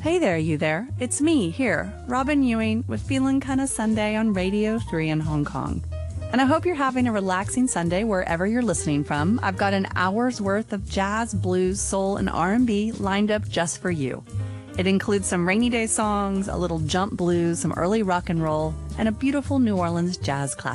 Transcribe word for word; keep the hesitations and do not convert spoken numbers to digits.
Hey there, you there. It's me here, Robin Ewing, with Feeling Kinda Sunday on Radio three in Hong Kong. And I hope you're having a relaxing Sunday wherever you're listening from. I've got an hour's worth of jazz, blues, soul, and R and B lined up just for you. It includes some rainy day songs, a little jump blues, some early rock and roll, and a beautiful New Orleans jazz classic.